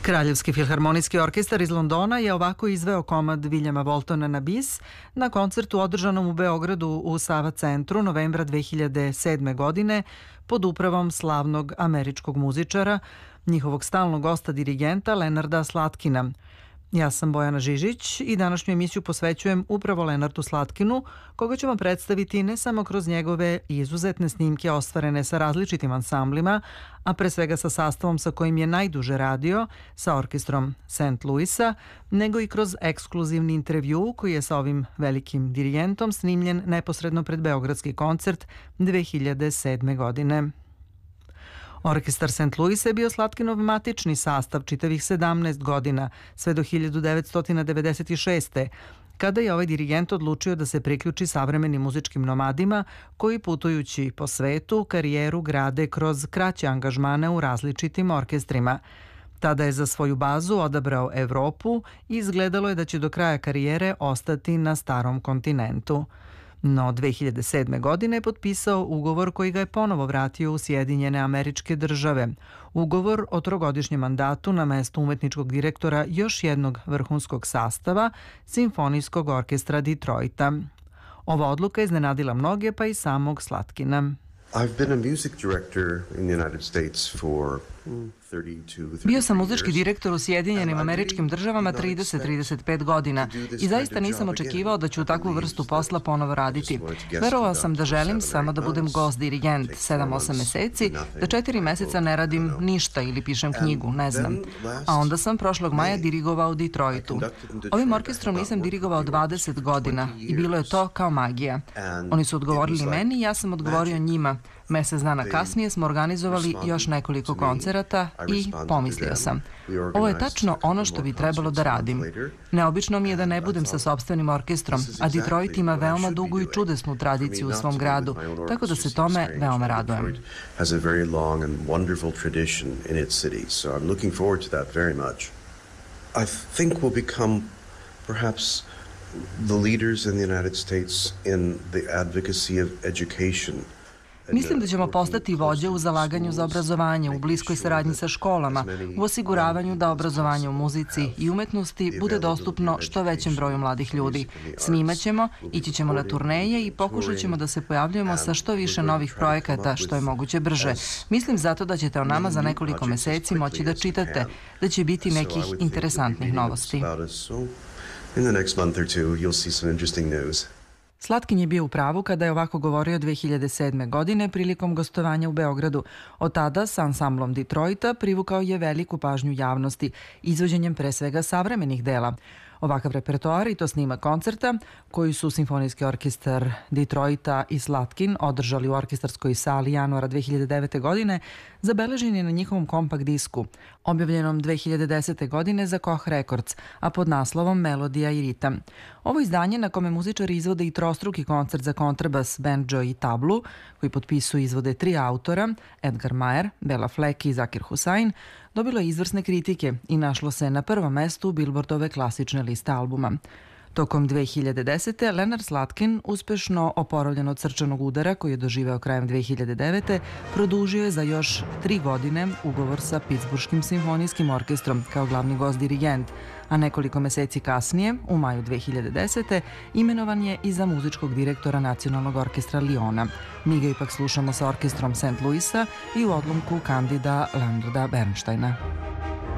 Kraljevski filharmonijski orkestar iz Londona je ovako izveo komad Williama Waltona na bis na koncertu održanom u Beogradu u Sava centru novembra 2007. godine pod upravom slavnog američkog muzičara, njihovog stalnog gosta dirigenta Lenarda Slatkina. Ja sam Bojana Žižić i današnju emisiju posvećujem upravo Lenardu Slatkinu, koga ću vam predstaviti ne samo kroz njegove izuzetne snimke ostvarene sa različitim ansamblima, a pre svega sa sastavom sa kojim je najduže radio, sa orkestrom St. Louisa, nego i kroz ekskluzivni intervju koji je sa ovim velikim dirigentom snimljen neposredno pred Beogradski koncert 2007. godine. Orkestar St. Louis je bio Slatkinov matični sastav čitavih 17 godina, sve do 1996. kada je ovaj dirigent odlučio da se priključi savremenim muzičkim nomadima koji putujući po svetu karijeru grade kroz kraće angažmane u različitim orkestrima. Tada je za svoju bazu odabrao Evropu i izgledalo je da će do kraja karijere ostati na starom kontinentu. No 2007. godine je potpisao ugovor koji ga je ponovo vratio u Sjedinjene Američke Države. Ugovor o trogodišnjem mandatu na mestu umetničkog direktora još jednog vrhunskog sastava, Simfonijskog orkestra Detroita. Ova odluka je iznenadila mnoge, pa i samog Slatkina. Bio sam muzički direktor u Sjedinjenim Američkim Državama 30-35 godina i zaista nisam očekivao da ću takvu vrstu posla ponovo raditi. Verovao sam da želim samo da budem gost dirigent 7-8 meseci, da 4 meseca ne radim ništa ili pišem knjigu, ne znam. A onda sam prošlog maja dirigovao u Detroitu. Ovim orkestrom nisam dirigovao 20 godina i bilo je to kao magija. Oni su odgovorili meni i ja sam odgovorio njima. Mesec dana kasnije smo organizovali još nekoliko koncerata i pomislio sam, ovo je tačno ono što bi trebalo da radim. Neobično mi je da ne budem sa sopstvenim orkestrom, a Detroit ima veoma dugu i čudesnu tradiciju u svom gradu, tako da se tome veoma radujem. I think we'll become perhaps the leaders in the United States in the advocacy of education. Mislim da ćemo postati vođe u zalaganju za obrazovanje, u bliskoj saradnji sa školama, u osiguravanju da obrazovanje u muzici i umetnosti bude dostupno što većem broju mladih ljudi. Snimaćemo, ići ćemo na turneje i pokušat ćemo da se pojavljujemo sa što više novih projekata, što je moguće brže. Mislim zato da ćete o nama za nekoliko meseci moći da čitate, da će biti nekih interesantnih novosti. In the next month or two, you'll see some interesting news. Slatkin je bio u pravu kada je ovako govorio 2007. godine prilikom gostovanja u Beogradu. Od tada sa ansamblom Detroita privukao je veliku pažnju javnosti, izvođenjem pre svega savremenih dela. Ovakav repertoar i to snima koncerta koji su Simfonijski orkestar Detroita i Slatkin održali u orkestarskoj sali januara 2009. godine zabeležen je na njihovom kompakt disku, objavljenom 2010. godine za Koch Records, a pod naslovom Melodija i ritam. Ovo izdanje na kome muzičari izvode i trostruki koncert za kontrabas, banjo i tablu, koji potpisuju i izvode 3 autora, Edgar Mayer, Bela Fleck i Zakir Hussain, dobilo je izvrsne kritike i našlo se na prvom mestu Billboardove klasične liste albuma. Tokom 2010. Lenard Slatkin, uspešno oporavljen od srčanog udara koji je doživeo krajem 2009. produžio je za još 3 godine ugovor sa Pittsburghskim simfonijskim orkestrom kao glavni gost dirigent, a nekoliko meseci kasnije, u maju 2010. imenovan je i za muzičkog direktora Nacionalnog orkestra Liona. Mi ga ipak slušamo sa orkestrom St. Louisa i u odlomku Candida Leonarda Bernsteina.